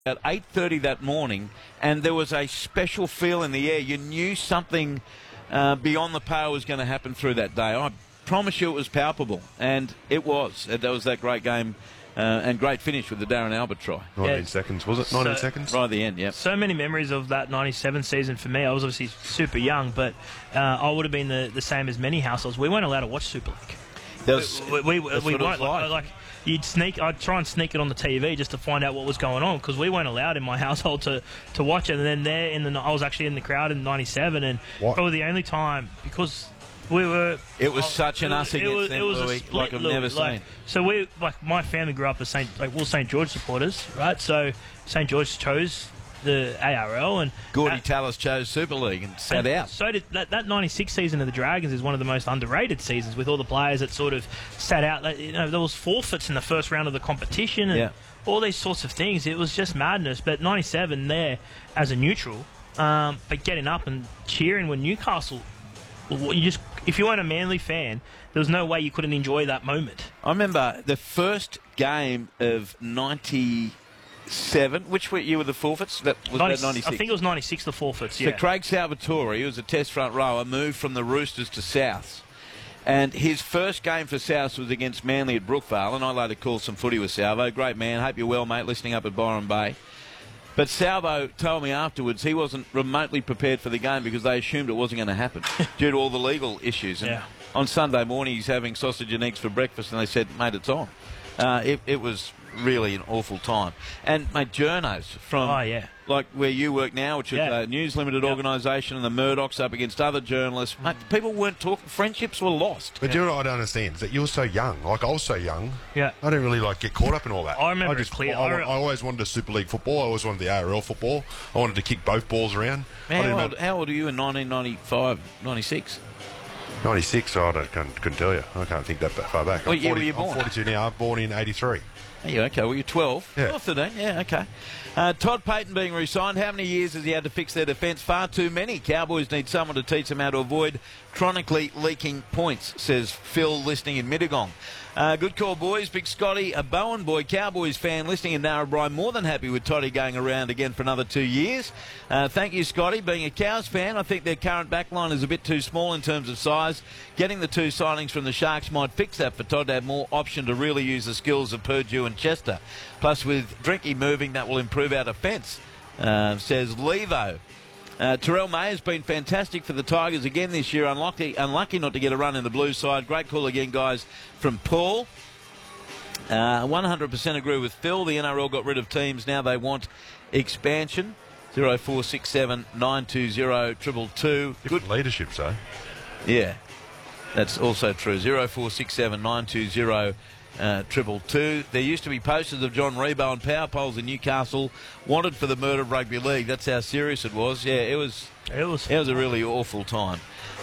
at 8:30 that morning, and there was a special feel in the air. You knew something beyond the pale was going to happen through that day. I promise you it was palpable, and it was. That was that great game and great finish with the Darren Albert try. 19 seconds, was it? 19 seconds? Right at the end, yeah. So many memories of that 97 season for me. I was obviously super young, but I would have been the same as many households. We weren't allowed to watch Super League. We weren't. Like, I'd try and sneak it on the TV just to find out what was going on, because we weren't allowed in my household to watch it. And then I was actually in the crowd in '97, and probably the only time, because we were. It was such an us against them, Louis, like I've never seen. So my family grew up as St George supporters, right? So St George chose the ARL, and Gordy Tallis chose Super League and sat out. So did that 96 season of the Dragons is one of the most underrated seasons, with all the players that sort of sat out. There was forfeits in the first round of the competition, and all these sorts of things. It was just madness. But 97 there as a neutral, but getting up and cheering when Newcastle, if you weren't a Manly fan, there was no way you couldn't enjoy that moment. I remember the first game of 97. Which year were the forfeits? That was 96. I think it was 96, the forfeits, yeah. So Craig Salvatore, who was a test front rower, moved from the Roosters to Souths. And his first game for Souths was against Manly at Brookvale, and I later called some footy with Salvo. Great man. Hope you're well, mate, listening up at Byron Bay. But Salvo told me afterwards he wasn't remotely prepared for the game because they assumed it wasn't going to happen due to all the legal issues. And on Sunday morning he's having sausage and eggs for breakfast, and they said, mate, it's on. It was really an awful time. And, mate, journos from, like where you work now, which is a News Limited organisation, and the Murdochs up against other journalists, mate, people weren't talking. Friendships were lost. But you know what I don't understand is that you were so young. Like, I was so young. Yeah. I didn't really, get caught up in all that. I remember clear. I always wanted a Super League football. I always wanted the ARL football. I wanted to kick both balls around. How old are you in 1995, 96? 96, couldn't tell you. I can't think that far back. What year were you born? I'm 42 now. I'm born in 83. Yeah, okay. Well, you're 12. Yeah. 12, 13. Yeah, okay. Todd Payton being re-signed. How many years has he had to fix their defence? Far too many. Cowboys need someone to teach them how to avoid chronically leaking points, says Phil, listening in Mittagong. Good call, boys. Big Scotty, a Bowen boy, Cowboys fan, listening in Narrabri. More than happy with Toddy going around again for another 2 years. Thank you, Scotty. Being a Cows fan, I think their current backline is a bit too small in terms of size. Getting the two signings from the Sharks might fix that for Todd to have more option to really use the skills of Purdue and Chester. Plus, with Drinky moving, that will improve our defence, says Levo. Terrell May has been fantastic for the Tigers again this year. Unlucky not to get a run in the blue side. Great call again, guys, from Paul. 100% agree with Phil. The NRL got rid of teams. Now they want expansion. 0467 920 222. Good leadership, so. Yeah, that's also true. 0467 920 222. There used to be posters of John Rebo and power poles in Newcastle wanted for the murder of rugby league. That's how serious it was. Yeah, it was a really awful time.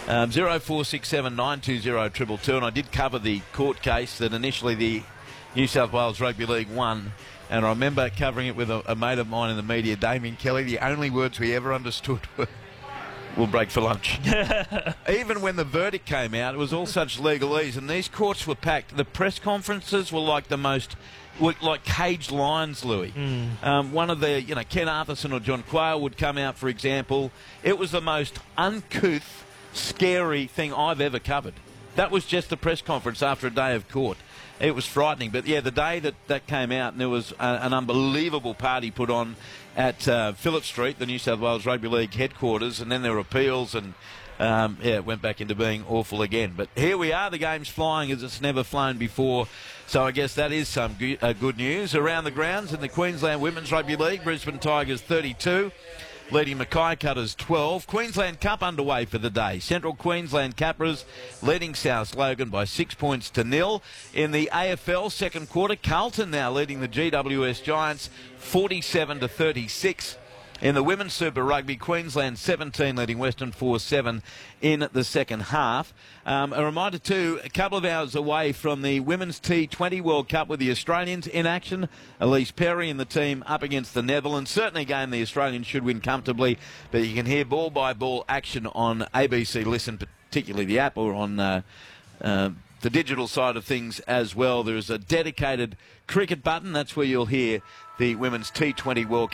0467 920 222, and I did cover the court case that initially the New South Wales Rugby League won, and I remember covering it with a mate of mine in the media, Damien Kelly. The only words we ever understood were, "We'll break for lunch." Even when the verdict came out, it was all such legalese, and these courts were packed. The press conferences were like like caged lions, Louis. One of the, Ken Arthurson or John Quayle would come out, for example. It was the most uncouth, scary thing I've ever covered. That was just the press conference after a day of court. It was frightening. But, yeah, the day that came out, and there was an unbelievable party put on at Phillip Street, the New South Wales Rugby League headquarters, and then there were appeals, and, it went back into being awful again. But here we are. The game's flying as it's never flown before. So I guess that is some good news. Around the grounds in the Queensland Women's Rugby League, Brisbane Tigers 32. Leading Mackay Cutters 12. Queensland Cup underway for the day. Central Queensland Capras leading South Logan by 6 points to 0. In the AFL second quarter, Carlton now leading the GWS Giants 47 to 36. In the Women's Super Rugby, Queensland 17 leading Western Force 7 in the second half. A reminder too, a couple of hours away from the Women's T20 World Cup with the Australians in action. Elise Perry and the team up against the Netherlands. Certainly a game the Australians should win comfortably, but you can hear ball-by-ball action on ABC Listen, particularly the app, or on the digital side of things as well. There is a dedicated cricket button. That's where you'll hear the Women's T20 World Cup.